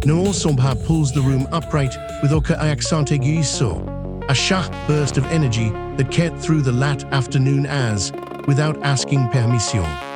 Noor Sombha pulls the room upright with aucun accent aigu so. A sharp burst of energy that cut through the lat afternoon as, without asking permission.